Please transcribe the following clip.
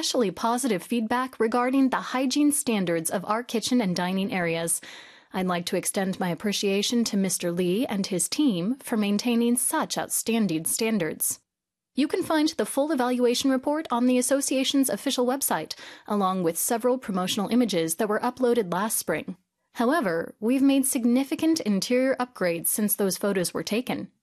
especially positive feedback regarding the hygiene standards of our kitchen and dining areas. I'd like to extend my appreciation to Mr. Lee and his team for maintaining such outstanding standards. You can find the full evaluation report on the association's official website, along with several promotional images that were uploaded last spring. However, we've made significant interior upgrades since those photos were taken.